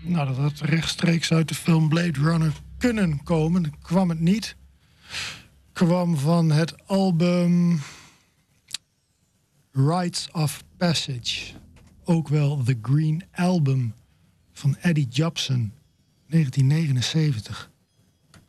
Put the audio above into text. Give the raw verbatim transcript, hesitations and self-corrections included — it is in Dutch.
Nou, dat had rechtstreeks uit de film Blade Runner kunnen komen. Dat kwam het niet. Kwam van het album Rites of Passage. Ook wel The Green Album van Eddie Jobson, negentien negenenzeventig.